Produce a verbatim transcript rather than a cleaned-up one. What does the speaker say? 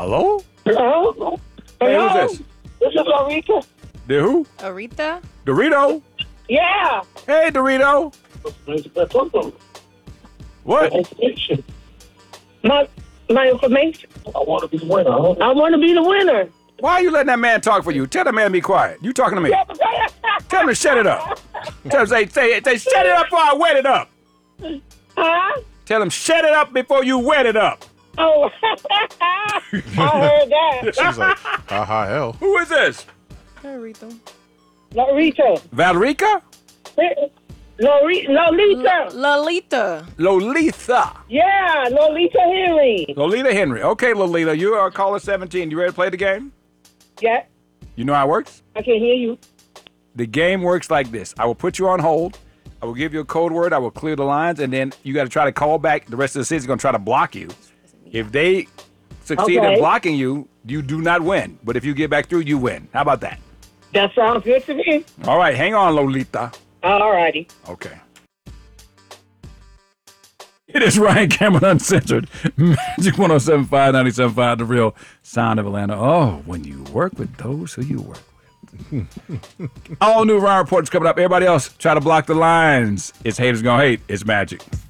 Hello? Hello? Hey, Hello? who's this? This is Aretha. The who? Aretha? Dorito? Yeah. Hey, Dorito. What? My, my information. I want to be the winner. I want to be the winner. Why are you letting that man talk for you? Tell that man to be quiet. You talking to me. Tell him to shut it up. Tell him, say, say, say, shut it up before I wet it up. Huh? Tell him, shut it up before you wet it up. Oh, I heard that. She's like, ha ha hell. Who is this? Aretha. Lolita. Valerica? Lolita. Lolita. Lolita. Lolita. Yeah, Lolita Henry. Lolita Henry. Okay, Lolita, you are caller seventeen. You ready to play the game? Yeah, You know how it works? I can hear you. The game works like this. I will put you on hold. I will give you a code word. I will clear the lines, and then you got to try to call back. The rest of the city's going to try to block you. If they succeed Okay. in blocking you, you do not win. But if you get back through, you win. How about that? That sounds good to me. All right, hang on, Lolita. All righty. Okay. It is Ryan Cameron Uncensored. Magic one oh seven point five, ninety-seven point five, the real sound of Atlanta. Oh, when you work with those who you work with. All new Ryan Report is coming up. Everybody else, try to block the lines. It's haters gonna hate. It's Magic.